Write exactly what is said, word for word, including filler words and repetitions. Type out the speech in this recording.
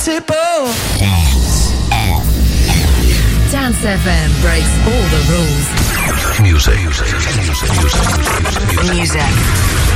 invincible. Dance F M breaks all the rules. Music. Music. Music. Music. Music. Music.